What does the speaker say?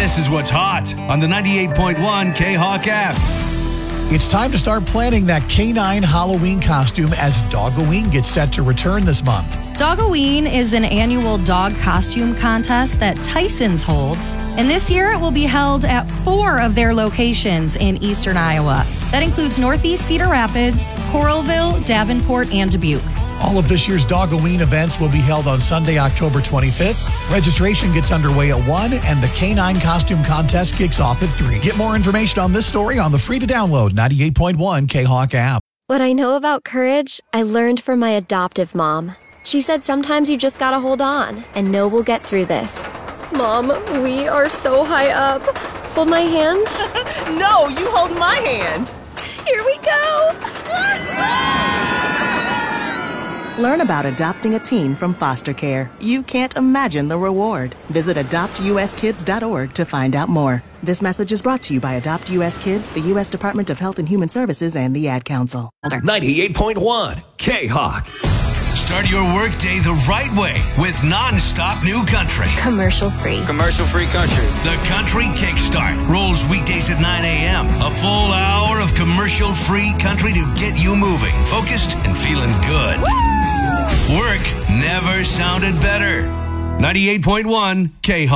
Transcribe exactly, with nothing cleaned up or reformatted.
This is what's hot on the ninety-eight point one K-Hawk app. It's time to start planning that canine Halloween costume as Dogoween gets set to return this month. Dogoween is an annual dog costume contest that Tyson's holds, and this year it will be held at four of their locations in eastern Iowa. That includes Northeast Cedar Rapids, Coralville, Davenport, and Dubuque. All of this year's Dogoween events will be held on Sunday, October twenty-fifth. Registration gets underway at one, and the Canine Costume Contest kicks off at three. Get more information on this story on the free-to-download ninety-eight point one K-Hawk app. What I know about courage, I learned from my adoptive mom. She said sometimes you just gotta hold on and know we'll get through this. Mom, we are so high up. Hold my hand. No, you hold my hand. Here we go. Learn about adopting a teen from foster care. You can't imagine the reward. Visit adopt u s kids dot org to find out more. This message is brought to you by Adopt U S Kids, the U S Department of Health and Human Services, and the Ad Council. ninety-eight point one K-Hawk. Start your workday the right way with non-stop new country. Commercial free. Commercial free country. The Country Kickstart rolls weekdays at nine a.m. A full hour of commercial-free country to get you moving, focused, and feeling good. Woo! Work never sounded better. ninety-eight point one K-Hawk.